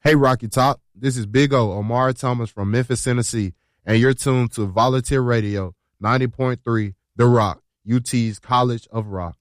Hey, Rocky Top. This is Big O, Omari Thomas from Memphis, Tennessee, and you're tuned to Volunteer Radio 90.3, The Rock, UT's College of Rock.